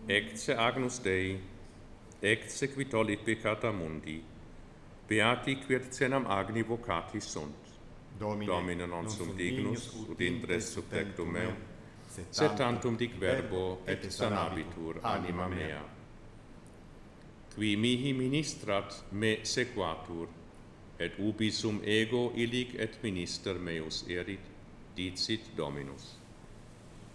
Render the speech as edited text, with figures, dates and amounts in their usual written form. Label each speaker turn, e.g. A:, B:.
A: Ecce agnus Dei, ecce qui tollit peccata mundi, beati quid cenam agni vocatis sunt. Domine non sum dignus, ut intres sub tectum meum, sed tantum dic verbo et sanabitur anima mea. Qui mihi ministrat me sequatur, et ubi sum ego illic et minister meus erit, dicit Dominus.